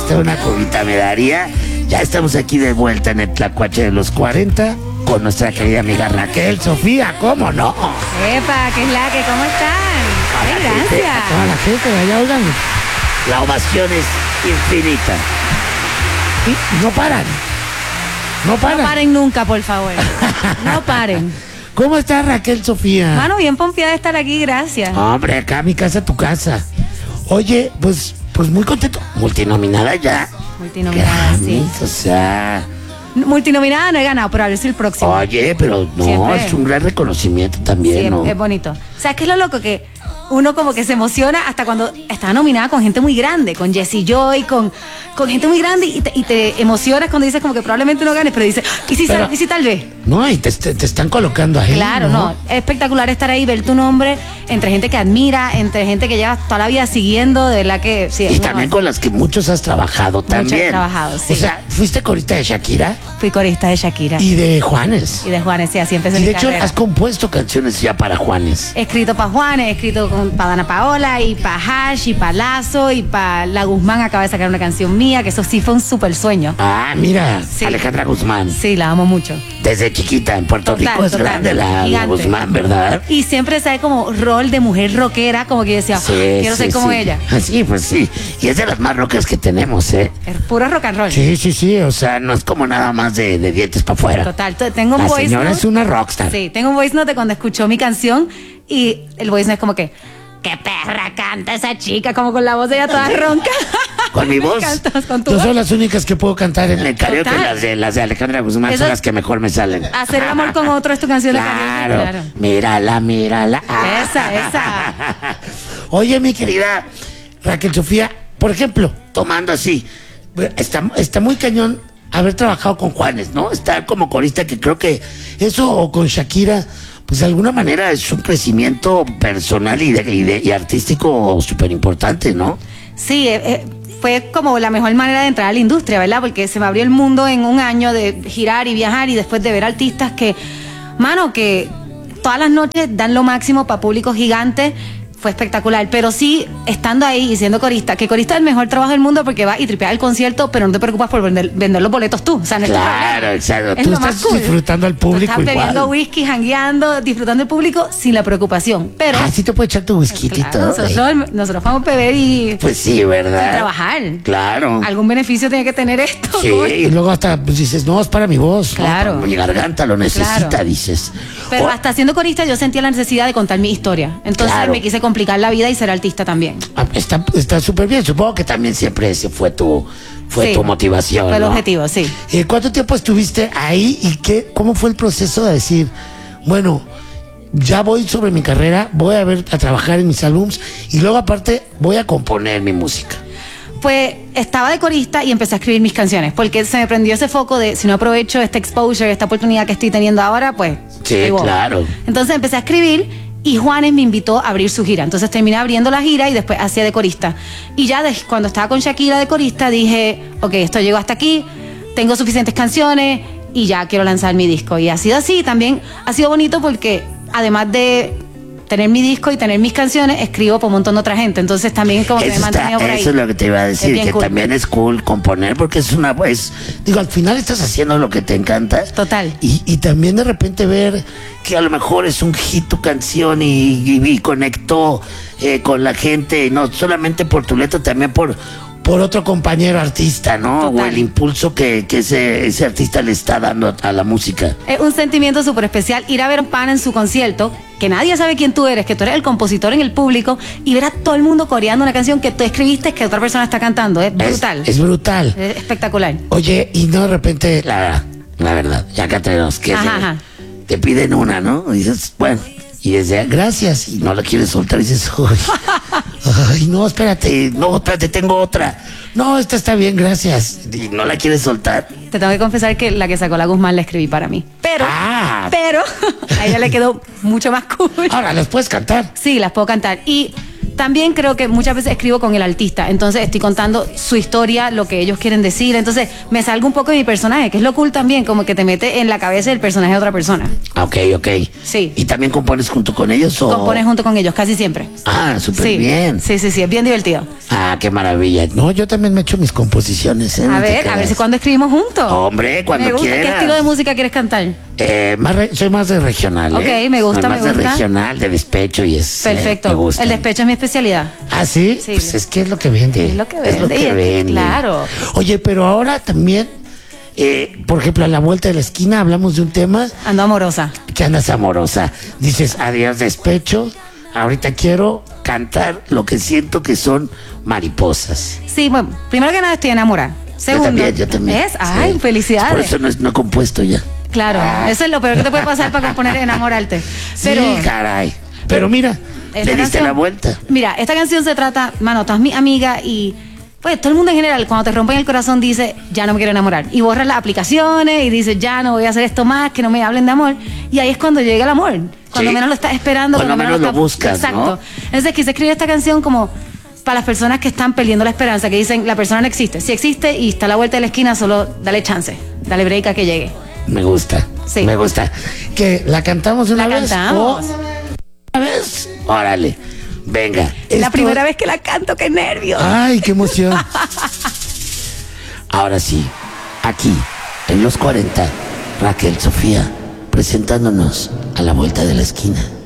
hasta una cubita me daría. Ya estamos aquí de vuelta en el Tlacuache de los 40 con nuestra querida amiga Raquel Sofía, ¿cómo no? Epa, ¿qué es la que? ¿Cómo están? Ay, gracias. A toda la gente de allá, oigan. La ovación es infinita. Y no paran. No paran. No paren nunca, por favor. No paren. ¿Cómo está Raquel Sofía? Mano, bien pompeada de estar aquí, gracias. Hombre, acá mi casa, tu casa. Oye, pues muy contento. Multinominada ya. Multinominada, sí. O sea... Multinominada no he ganado, pero a ver si el próximo. Oye, pero no, siempre es un gran reconocimiento también, sí, ¿no? es bonito. ¿Sabes qué es lo loco? Que uno como que se emociona hasta cuando está nominada con gente muy grande, con Jessie Joy, con gente muy grande, y te emocionas cuando dices como que probablemente no ganes, pero dices, ¿y si tal vez? No, y te están colocando ahí. Claro, no. Es espectacular estar ahí, ver tu nombre entre gente que admira, entre gente que llevas toda la vida siguiendo, de verdad que sí. Y también con las que muchos has trabajado también. Muchos he trabajado, sí. O sea, fuiste corista de Shakira. Fui corista de Shakira. Y de Juanes. Y de Juanes, sí, así empecé Y mi de hecho carrera. has compuesto canciones ya para Juanes. He escrito para Juanes, he escrito para Dana Paola, y para Hash, y para Lazo, y para La Guzmán acaba de sacar una canción mía, que eso sí fue un súper sueño. Ah, mira, Sí. Alejandra Guzmán. Sí, la amo mucho. Desde chiquita en Puerto Rico es grande la gigante. Guzmán, ¿verdad? Y siempre sabe como rol de mujer rockera, como que yo decía, quiero ser como ella. Sí, pues sí. Y es de las más rocas que tenemos, ¿eh? Es puro rock and roll. Sí. O sea, no es como nada más de dientes para afuera. Total, tengo un La voice señora note. es una rockstar. Sí, tengo un voice note de cuando escuchó mi canción y el voice note es como que, ¡qué perra canta esa chica! Como con la voz de ella toda ronca. Con mi voz. Cantas con tu No voz. son las únicas que puedo cantar en el karaoke. Total. Las de Alejandra Guzmán Eso- son las que mejor me salen. Hacer el amor con otro es tu canción de Claro. karaoke. Mírala. Esa. Oye, mi querida Raquel Sofía, por ejemplo, tomando así, está muy cañón haber trabajado con Juanes, ¿no? Está como corista, que creo que eso, o con Shakira, pues de alguna manera es un crecimiento personal y artístico súper importante, ¿no? Sí, fue como la mejor manera de entrar a la industria, ¿verdad? Porque se me abrió el mundo en un año de girar y viajar y después de ver artistas que todas las noches dan lo máximo para públicos gigantes. Fue espectacular, pero sí, estando ahí y siendo corista, que corista es el mejor trabajo del mundo porque va y tripea el concierto, pero no te preocupas por vender los boletos tú. O sea, no es tu Claro, problema. exacto. Es Tú lo más estás cool. disfrutando al público Tú estás bebiendo igual. whisky, jangueando, disfrutando del público sin la preocupación. Pero Ah, sí te puede echar tu whisky y claro, todo. nosotros vamos a beber y Pues sí, ¿verdad? trabajar. Claro. Algún beneficio tiene que tener esto. Sí, ¿no? y luego hasta pues, dices, no, es para mi voz. Claro. No, mi garganta lo necesita, Claro. dices. Pero O- hasta siendo corista yo sentía la necesidad de contar mi historia. Entonces Claro. me quise complicar la vida y ser artista también. Está súper bien. Supongo que también siempre ese fue tu Sí, motivación. Fue el ¿no? objetivo, sí. ¿Cuánto tiempo estuviste ahí y cómo fue el proceso de decir, bueno, ya voy sobre mi carrera, voy a trabajar en mis álbums y luego aparte voy a componer mi música? Pues estaba de corista y empecé a escribir mis canciones, porque se me prendió ese foco de si no aprovecho este exposure, esta oportunidad que estoy teniendo ahora, pues... Sí, ahí voy. claro. Entonces empecé a escribir y Juanes me invitó a abrir su gira. Entonces terminé abriendo la gira y después hacía de corista. Y ya cuando estaba con Shakira de corista dije, ok, esto llegó hasta aquí, tengo suficientes canciones y ya quiero lanzar mi disco. Y ha sido así, también ha sido bonito porque además de tener mi disco y tener mis canciones, escribo por un montón de otra gente. Entonces también como que me he mantenido por ahí. Eso es lo que te iba a decir, bien que cool. también es cool componer porque es digo, al final estás haciendo lo que te encanta. Total. Y también de repente ver que a lo mejor es un hit tu canción y conectó con la gente, no solamente por tu letra, también por otro compañero artista, ¿no? Total. O el impulso que ese artista le está dando a la música. Es un sentimiento súper especial ir a ver a un pana en su concierto, que nadie sabe quién tú eres, que tú eres el compositor en el público, y ver a todo el mundo coreando una canción que tú escribiste que otra persona está cantando. Es brutal. Es brutal. Es espectacular. Oye, y no de repente, la verdad, ya acá tenemos que Ajá. te piden una, ¿no? Y dices, bueno, y desde gracias, y no la quieres soltar, y dices, ay, no, espérate, tengo otra. No, esta está bien, gracias. Y no la quieres soltar. Te tengo que confesar que la que sacó la Guzmán la escribí para mí. Pero a ella le quedó mucho más cool. Ahora las puedes cantar. Sí, las puedo cantar. Y También creo que muchas veces escribo con el artista, entonces estoy contando su historia, lo que ellos quieren decir, entonces me salgo un poco de mi personaje, que es lo cool también, como que te mete en la cabeza del personaje de otra persona. Ok. Sí. ¿Y también compones junto con ellos o...? Compones junto con ellos, casi siempre. Ah, súper Sí. bien. Sí, es bien divertido. Ah, qué maravilla. No, yo también me echo mis composiciones, ¿eh? A No te ver creas. si cuando escribimos juntos. Hombre, cuando Me gusta. quieras. ¿Qué estilo de música quieres cantar? Soy más de regional, Ok, me gusta, Soy más me de gusta. regional, de despecho y es... Perfecto. me gusta. El despecho es mi especialidad. ¿Ah, sí? Sí. Pues es que es lo que vende. Es lo que Es lo vende, que vende. claro. Oye, pero ahora también, por ejemplo, a la vuelta de la esquina hablamos de un tema Ando amorosa. que andas amorosa. Dices, adiós despecho, ahorita quiero cantar lo que siento que son mariposas. Sí, bueno, primero que nada estoy enamorada. Segundo, Yo también. ¿ves? Ay, Sí. felicidades. Por eso no he compuesto ya. Claro, eso es lo peor que te puede pasar para componer enamorarte. Pero Sí, caray. Pero mira, esta le diste canción- la vuelta. Mira, esta canción se trata, mano, todas mis amigas y pues todo el mundo en general, cuando te rompen el corazón dice, ya no me quiero enamorar. Y borras las aplicaciones y dices, ya no voy a hacer esto más, que no me hablen de amor. Y ahí es cuando llega el amor. Cuando Sí. menos lo estás esperando. Cuando menos lo buscas, Exacto. ¿no? Entonces quise escribir esta canción como para las personas que están perdiendo la esperanza, que dicen, la persona no existe. Si existe y está a la vuelta de la esquina, solo dale chance, dale break a que llegue. Me gusta. Sí. Me gusta. ¿Que la cantamos una La vez? cantamos. ¿Una vez? Órale. Venga. Es la Esto- primera vez que la canto, qué nervios. Ay, qué emoción. Ahora sí, aquí, en los 40, Raquel Sofía, presentándonos a la vuelta de la esquina.